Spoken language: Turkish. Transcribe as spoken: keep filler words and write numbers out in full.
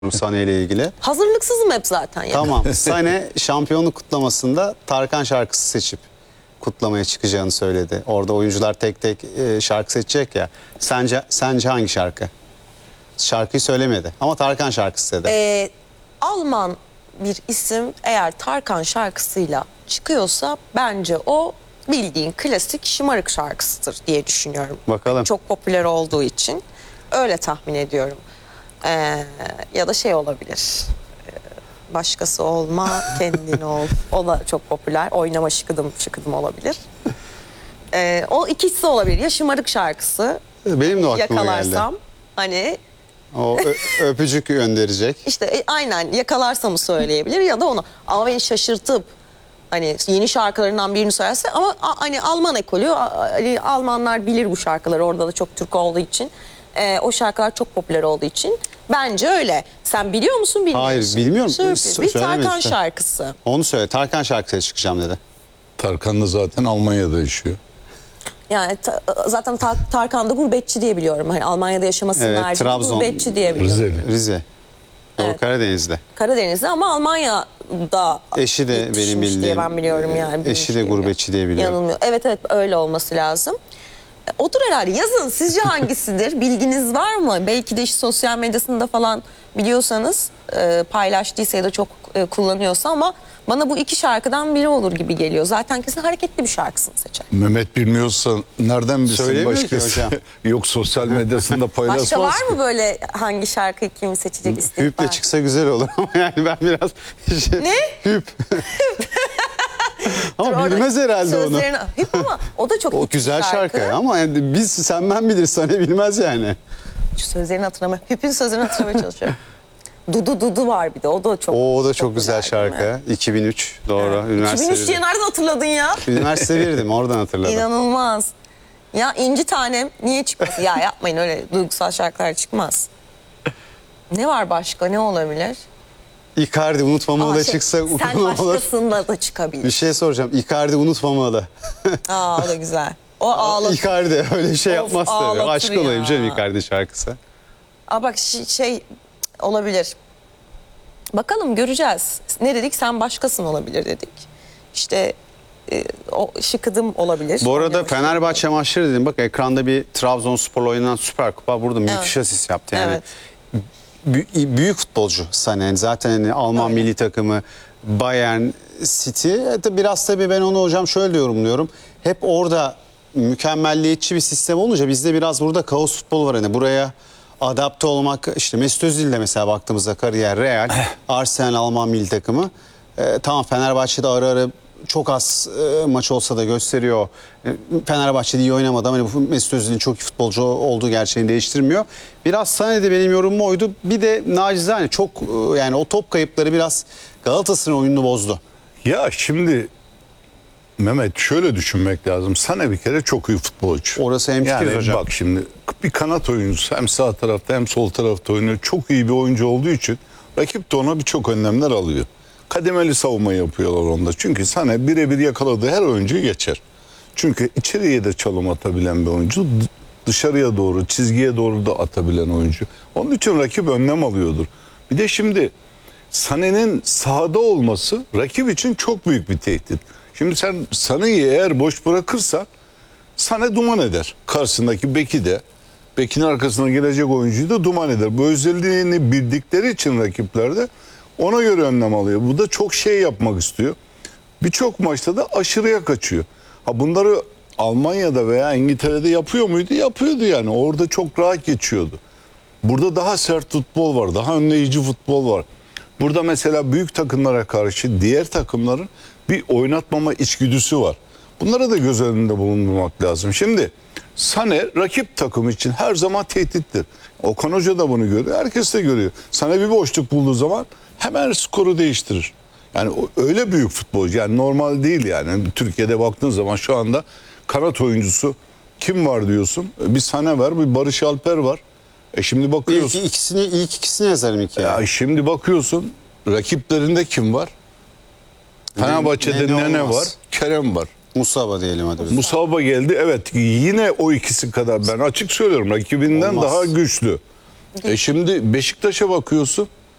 Sané ile ilgili. Hazırlıksızım hep zaten. Yani. Tamam. Sané şampiyonluk kutlamasında Tarkan şarkısı seçip kutlamaya çıkacağını söyledi. Orada oyuncular tek tek şarkı seçecek ya. Sence sence hangi şarkı? Şarkıyı söylemedi ama Tarkan şarkısı dedi. Ee, Alman bir isim eğer Tarkan şarkısıyla çıkıyorsa bence o bildiğin klasik şımarık şarkısıdır diye düşünüyorum. Bakalım. Çok popüler olduğu için öyle tahmin ediyorum. Ee, ya da şey olabilir. Ee, başkası olma, kendin ol. O da çok popüler. Oynama şıkıdım şıkıdım olabilir. Ee, o ikisi olabilir. Ya şımarık şarkısı. Benim de aklıma yakalarsam, geldi. hani o öpücük gönderecek. İşte e, aynen yakalarsamı söyleyebilir ya da onu. Ama beni şaşırtıp hani yeni şarkılarından birini söylerse ama a, hani Alman ekolü hani Almanlar bilir bu şarkıları, orada da çok Türk olduğu için e, o şarkılar çok popüler olduğu için bence öyle. Sen biliyor musun bilmiyorsun? Hayır bilmiyorum. Sürpriz. Bir Tarkan işte. şarkısı. Onu söyle. Tarkan şarkısıyla çıkacağım dedi. Tarkan da zaten Almanya'da yaşıyor. Yani ta, zaten ta, Tarkan da gurbetçi diye biliyorum. Hani Almanya'da yaşamasının Evet, haricinde Trabzon, gurbetçi diye biliyorum. Rizeli. Rize. Doğru, Evet. Karadeniz'de. Karadeniz'de ama Almanya'da Eşi de yetişmiş benim bildiğim. diye ben biliyorum yani. Eşi de gurbetçi diye biliyorum. Yanılmıyor. Evet evet öyle olması lazım. E, Odur herhalde. Yazın sizce hangisidir? Bilginiz var mı? Belki de işte sosyal medyasında falan biliyorsanız e, paylaştıysa ya da çok e, kullanıyorsa ama bana bu iki şarkıdan biri olur gibi geliyor. Zaten kesin hareketli bir şarkısını seçer. Mehmet bilmiyorsa nereden bilsin Söylemiyor ki başkası? hocam. Yok, sosyal medyasında paylaşmaz. Başka var ki. mı böyle hangi şarkıyı kim seçecek istihbar? Hüple çıksa güzel olur ama yani ben biraz... Şey, Ne? Hüp. Ama Orada bilmez herhalde onu. sözlerini- Hep ama o da çok O iyi bir güzel şarkı, ama yani biz sen ben biliriz, Sané bilmez yani. Şu sözlerini hatırlamaya, Hüp'ün sözlerini hatırlamaya çalışıyorum. Dudu Dudu var bir de, o da çok O, o da çok popüler, güzel değil mi? şarkı. iki bin üç doğru. Evet. Üniversite iki bin üç diye birde. nereden hatırladın ya? Üniversite birdim, oradan hatırladım. İnanılmaz. Ya İnci Tanem niye çıkmasın? Ya yapmayın, öyle duygusal şarkılar çıkmaz. Ne var başka, ne olabilir? Icardi unutmamalı Aa, da şey, çıksa sen unutmamalı. başkasında da çıkabilir. Bir şey soracağım. Icardi unutmamalı. Aa, o da güzel. O ağlatır. Icardi öyle bir şey Of, yapmaz tabii. ağlatır Aşk ya. olayım canım Icardi şarkısı. Aa, bak şey, şey olabilir. Bakalım, göreceğiz. Ne dedik? Sen başkasın olabilir dedik. İşte e, o şıkıdım olabilir. Bu arada Oynama Fenerbahçe maçları dedim. Bak ekranda bir Trabzonspor'la oynanan Süper Kupa. Burada müthiş Evet. asist yaptı yani. Evet. Bü- büyük futbolcu Sané. Zaten hani Alman Öyle. milli takımı, Bayern, City. Evet, biraz tabii ben onu hocam şöyle yorumluyorum. Hep orada mükemmelliyetçi bir sistem olunca bizde biraz burada kaos futbol var. Hani buraya adapte olmak, işte Mesut Özil de mesela baktığımızda kariyer Real, Arsenal Alman milli takımı. Ee, tamam Fenerbahçe'de ara ara çok az e, maç olsa da gösteriyor. E, Fenerbahçe'de iyi oynamadı ama hani bu Mesut Özil'in çok iyi futbolcu olduğu gerçeğini değiştirmiyor. Biraz Sané'de benim yorumum oydu. Bir de nacizane çok e, yani o top kayıpları biraz Galatasaray'ın oyununu bozdu. Ya şimdi Mehmet şöyle düşünmek lazım. Sané bir kere çok iyi futbolcu. Orası hemfikiriz yani hocam. Bak şimdi bir kanat oyuncusu, hem sağ tarafta hem sol tarafta oynuyor. Çok iyi bir oyuncu olduğu için rakip de ona birçok önlemler alıyor. Kademeli savunma yapıyorlar onda. Çünkü Sané birebir yakaladığı her oyuncuyu geçer. Çünkü içeriye de çalım atabilen bir oyuncu. Dışarıya doğru, çizgiye doğru da atabilen oyuncu. Onun için rakip önlem alıyordur. Bir de şimdi Sané'nin sahada olması rakip için çok büyük bir tehdit. Şimdi sen Sané'yi eğer boş bırakırsan Sané duman eder. Karşısındaki beki de, bekin arkasına gelecek oyuncuyu da duman eder. Bu özelliğini bildikleri için rakiplerde ona göre önlem alıyor. Bu da çok şey yapmak istiyor. Birçok maçta da aşırıya kaçıyor. Ha, bunları Almanya'da veya İngiltere'de yapıyor muydu? Yapıyordu yani. Orada çok rahat geçiyordu. Burada daha sert futbol var. Daha önleyici futbol var. Burada mesela büyük takımlara karşı diğer takımların bir oynatmama içgüdüsü var. Bunlara da göz önünde bulundurmak lazım. Şimdi Sané rakip takım için her zaman tehdittir. Okan Hoca da bunu görüyor. Herkes de görüyor. Sané bir boşluk bulduğu zaman hemen skoru değiştirir. Yani öyle büyük futbolcu. Yani normal değil yani. Türkiye'de baktığın zaman şu anda kanat oyuncusu kim var diyorsun? Bir Sané var, bir Barış Alper var. E şimdi bakıyorsun. İlk ikisini, ilk ikisini yazarım iki. Ya şimdi bakıyorsun rakiplerinde kim var? Fenerbahçe'de ne- ne Nene olmaz. var, Kerem var. Musaba diyelim hadi biz. Musaba geldi. Evet, yine o ikisi kadar, ben açık söylüyorum, rakibinden Olmaz. daha güçlü. E şimdi Beşiktaş'a bakıyorsun.